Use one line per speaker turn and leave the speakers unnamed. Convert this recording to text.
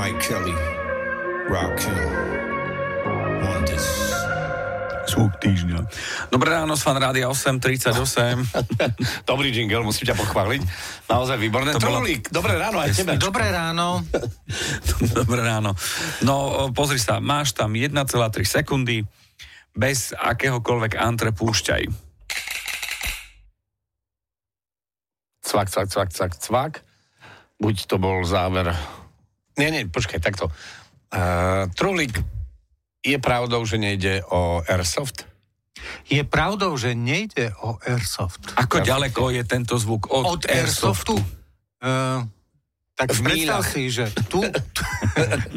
Mike Kelly, Rakim, Wonders.
Zvuk týždňa. Dobré ráno, s Fan Rádia 8:38.
Dobrý jingle, musím ťa pochváliť. Naozaj výborné. Trolík, dobré ráno aj tebe.
Dobré ráno.
Dobré ráno. No, pozri sa, máš tam 1,3 sekundy, bez akéhokoľvek antre púšťaj.
Cvak. Buď to bol záver. Nie, počkaj, takto. Trolík, je pravdou, že nejde o Airsoft?
Je pravdou, že nejde o Airsoft.
Ako ďaleko je tento zvuk od Airsoftu?
Tak predstav si, že tu...